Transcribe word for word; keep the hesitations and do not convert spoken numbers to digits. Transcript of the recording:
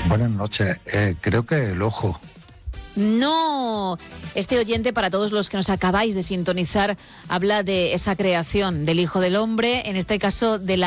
Buenas noches. Eh, creo que el ojo. No, este oyente, para todos los que nos acabáis de sintonizar, habla de esa creación del Hijo del Hombre, en este caso de la